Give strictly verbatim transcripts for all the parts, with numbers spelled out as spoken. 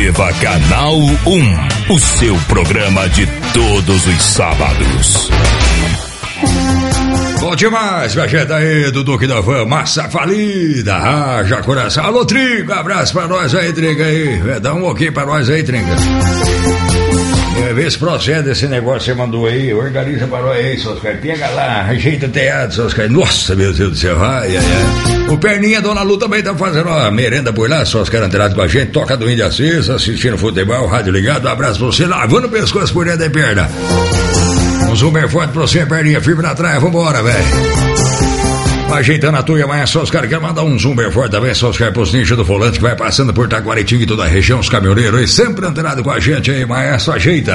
Viva Canal um, o seu programa de todos os sábados. Bom demais, minha gente aí do Duque da Van, massa falida, haja coração. Alô, Trinca, abraço pra nós aí, Trinca aí. Dá um ok pra nós aí, Trinca. É, vê se procede esse negócio que você mandou aí, organiza pra nós aí, seus caras. Pega lá, ajeita o teatro, seus caras. Nossa, meu Deus do céu, ai, ai, ai. O Perninha, Dona Lu também tá fazendo uma merenda por lá, seus caras anterados com a gente, toca do Índia Cisa, assistindo futebol, rádio ligado, um abraço pra você, lavando o pescoço por dentro da perna. Um zoomer forte pra você, Perninha, firme na traia, vambora, velho. Ajeitando a tuia, mas só os caras querem mandar um zoomer forte também, só os caras pros ninjas do volante que vai passando por Taquaritinga e toda a região, os caminhoneiros aí, sempre antenado com a gente aí, mas só ajeita.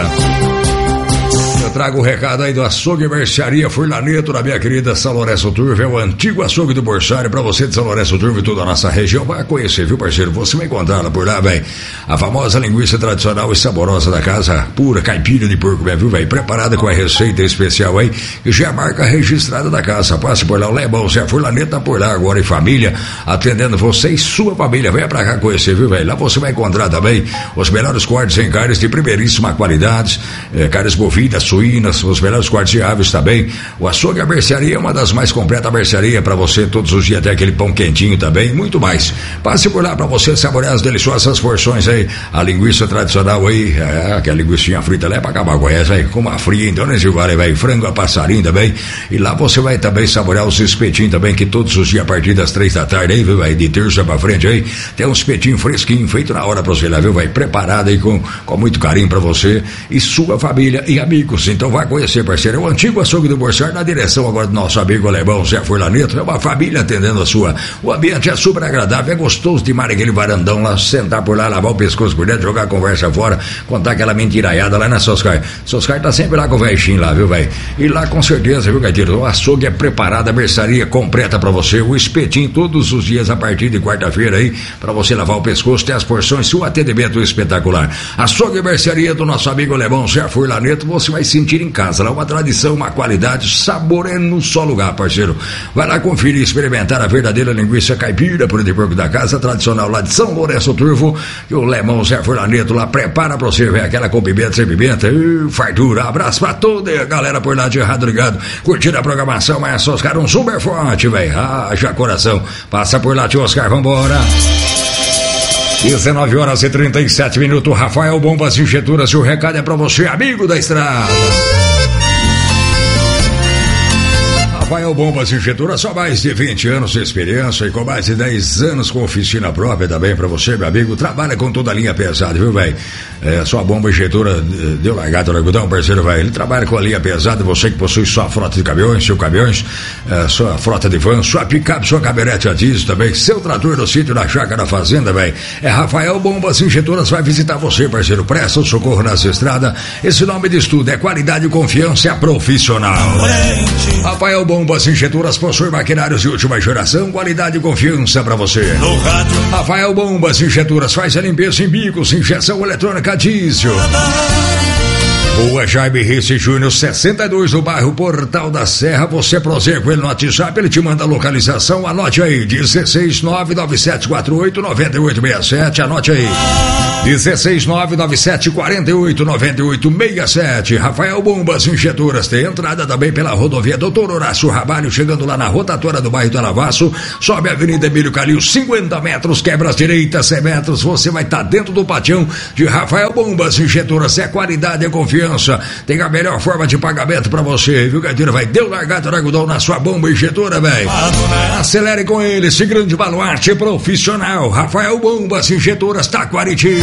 Eu trago o recado aí do Açougue e Mercearia Furlaneto, da minha querida São Lourenço Turvo, é o antigo açougue do Borsário, pra você de São Lourenço Turvo e toda a nossa região, vai conhecer, viu, parceiro? Você vai encontrar lá por lá, velho, a famosa linguiça tradicional e saborosa da casa, pura caipira de porco, viu, velho, preparada com a receita especial aí, que já é a marca registrada da casa. Passe por lá, o Lebão, Zé Furlaneto tá por lá agora em família, atendendo você e sua família. Venha pra cá conhecer, viu, velho? Lá você vai encontrar também os melhores cortes em carnes de primeiríssima qualidade, é, carnes bovinas, suínas, os melhores cortes de aves também. O açougue e a mercearia é uma das mais completas mercearia para você todos os dias, até aquele pão quentinho também, muito mais. Passe por lá para você saborear as deliciosas porções aí, a linguiça tradicional aí, é, aquela linguicinha frita lá é pra acabar com essa aí, com uma fria, então nesse lugar aí, velho, frango a passarinho também, e lá você vai também saborear os espetinhos também, que todos os dias a partir das três da tarde aí, viu, velho, de terça pra frente aí, tem um espetinho fresquinho, feito na hora pra você lá, viu, velho, preparado aí com, com muito carinho pra você e sua família e amigos. Então vai conhecer, parceiro, é o antigo açougue do Borsário, na direção agora do nosso amigo alemão Zé Furlaneto, é uma família atendendo a sua, o ambiente é super agradável, é gostoso de mar aquele varandão lá, sentar por lá, lavar o pescoço por dentro, jogar a conversa fora, contar aquela mentiraiada lá na Soscar. Soscar tá sempre lá com o velhinho lá, viu, velho? E lá com certeza, viu, Gatilho, o açougue é preparado, a mercearia completa pra você, o espetinho todos os dias a partir de quarta-feira aí, pra você lavar o pescoço, tem as porções, seu atendimento espetacular. Açougue e mercearia do nosso amigo alemão Zé Furlaneto, você vai sentir em casa lá, uma tradição, uma qualidade, sabor é no só lugar, parceiro. Vai lá conferir e experimentar a verdadeira linguiça caipira por de porco da casa, tradicional lá de São Lourenço Turvo, e o alemão Zé Furlaneto lá prepara pra você ver aquela com pimenta, sem pimenta, e fartura. Abraço pra toda a galera por lá de errado ligado, curtindo a programação, mas só os caras um super forte, velho, haja coração, passa por lá, tio Oscar, vambora. dezenove horas e trinta e sete minutos, Rafael Bombas Injetoras, e o recado é pra você, amigo da estrada. Rafael Bombas Injetoras, só mais de vinte anos de experiência e com mais de dez anos com oficina própria também pra você, meu amigo. Trabalha com toda a linha pesada, viu, velho? É, sua bomba injetora deu largada no algodão, parceiro, velho. Ele trabalha com a linha pesada, você que possui sua frota de caminhões, seu caminhões, é, sua frota de van, sua picape, sua caminhonete a diesel também, seu trator no sítio, na chácara, na fazenda, velho. É Rafael Bombas Injetoras, vai visitar você, parceiro. Presta o socorro nessa estrada. Esse nome de estudo é qualidade e confiança, é profissional. Rafael Bombas Bombas Injetoras possui maquinários de última geração, qualidade e confiança pra você. Rafael Bombas Injetoras faz a limpeza em bicos, injeção eletrônica diesel. Rua Jaime Risse Júnior, sessenta e dois, no bairro Portal da Serra. Você prossegue com ele no WhatsApp, ele te manda a localização. Anote aí, dezesseis nove nove sete quatro oito nove oito seis sete. Anote aí, dezesseis nove nove sete quatro oito nove oito seis sete. Rafael Bombas Injetoras tem entrada também pela rodovia Doutor Horácio Rabalho, chegando lá na rotatória do bairro do Alavaço. Sobe a Avenida Emílio Calil, cinquenta metros, quebra as direitas, cem metros. Você vai estar tá dentro do patião de Rafael Bombas Injetoras. É qualidade e confiança. Tem a melhor forma de pagamento pra você, viu, Gatilho? Vai, deu largado no algodão na sua bomba injetora, velho. Acelere com ele, esse grande baluarte profissional. Rafael Bombas Injetoras, Taquaritinga.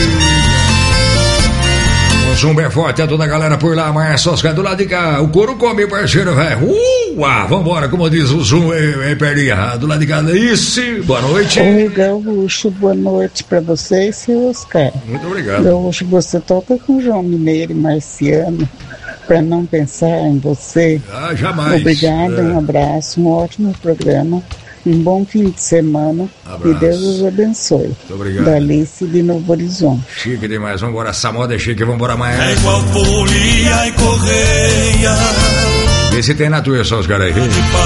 O zumba é forte, é toda a galera por lá, mas só os caras do lado de cá. O couro come, parceiro, velho. Uh, ah, vambora, como diz o Zoom, hein, Perninha? Do lado de cá, isso, boa noite. Oi, Gaúcho, boa noite pra você e seu Oscar. Muito obrigado. Gaúcho, você toca com João Mineiro e Marciano, pra não pensar em você. Ah, jamais. Obrigado, é. Um abraço, um ótimo programa. Um bom fim de semana. Abraço. E Deus os abençoe. Muito obrigado. Da Alice de Novo Horizonte. Chique demais. Vamos embora. Essa moda é chique. Vamos embora mais. É igual folia e correia. Vê se tem na tua só os caras aí.